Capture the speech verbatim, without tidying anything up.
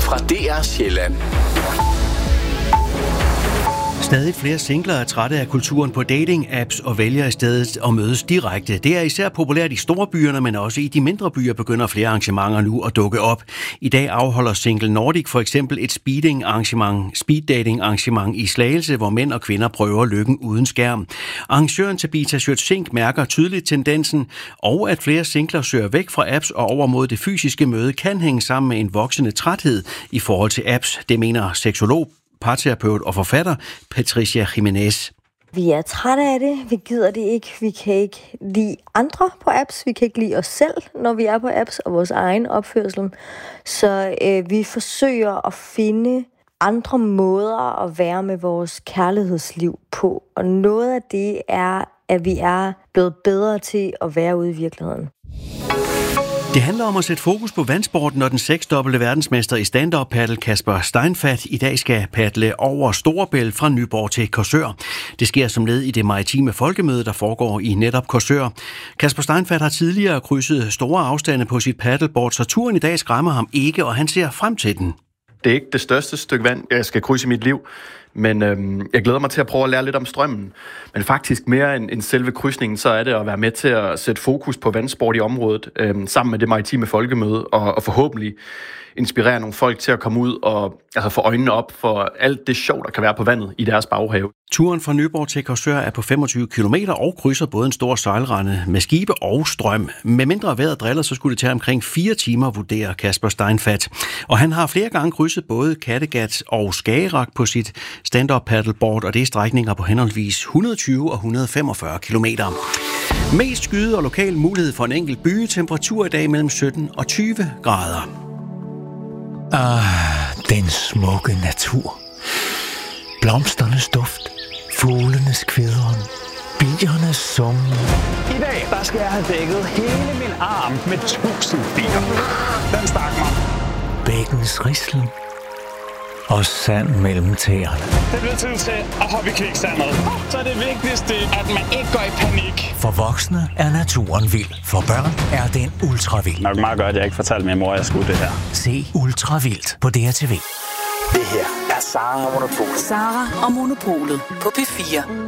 fra D R Sjælland. Stadig flere singler er trætte af kulturen på dating-apps og vælger i stedet at mødes direkte. Det er især populært i store byerne, men også i de mindre byer begynder flere arrangementer nu at dukke op. I dag afholder Single Nordic for eksempel et speeding-arrangement, speed-dating-arrangement i Slagelse, hvor mænd og kvinder prøver lykken uden skærm. Arrangøren Tabita Schøtz-Sink mærker tydeligt tendensen, og at flere singler søger væk fra apps og over mod det fysiske møde kan hænge sammen med en voksende træthed i forhold til apps. Det mener seksolog, parterapeut og forfatter Patricia Jimenez. Vi er trætte af det. Vi gider det ikke. Vi kan ikke lide andre på apps. Vi kan ikke lide os selv, når vi er på apps, og vores egen opførsel. Så øh, vi forsøger at finde andre måder at være med vores kærlighedsliv på. Og noget af det er, at vi er blevet bedre til at være ude i virkeligheden. Det handler om at sætte fokus på vandsporten, når den seksdobbelte verdensmester i stand-up paddle Kasper Steinfath i dag skal paddle over Storebælt fra Nyborg til Korsør. Det sker som led i det maritime folkemøde, der foregår i netop Korsør. Kasper Steinfath har tidligere krydset store afstande på sit paddleboard, så turen i dag skræmmer ham ikke, og han ser frem til den. Det er ikke det største stykke vand, jeg skal krydse i mit liv, men øhm, jeg glæder mig til at prøve at lære lidt om strømmen. Men faktisk mere end, end selve krydsningen, så er det at være med til at sætte fokus på vandsport i området, øhm, sammen med det maritime folkemøde, og, og forhåbentlig inspirere nogle folk til at komme ud og altså, få øjnene op for alt det sjov, der kan være på vandet i deres baghave. Turen fra Nyborg til Korsør er på femogtyve kilometer og krydser både en stor sejlrende med skibe og strøm. Med mindre vejret driller, så skulle det tage omkring fire timer, vurderer Kasper Steinfath. Og han har flere gange krydset både Kattegat og Skagerrak på sit stand-up paddleboard, og det er strækninger på henholdsvis et hundrede og tyve og et hundrede og femogfyrre kilometer. Mest skyde og lokal mulighed for en enkelt by. Temperatur i dag mellem sytten og tyve grader. Ah, den smukke natur. Blomsternes duft, fuglenes kvidren, biernes sum. I dag, der skal jeg have dækket hele min arm med tusind bier. Den stak mig. Bækkens rislen og sand mellem tæerne. Det bliver tid til at hoppe i kviksandet. Så er det vigtigste, at man ikke går i panik. For voksne er naturen vild. For børn er den ultra vild. Nok meget godt, at jeg ikke fortalte min mor, at jeg skulle det her. Se Ultra Vildt på D R T V. Det her er Sara og Monopolet. Sara og Monopolet på P fire.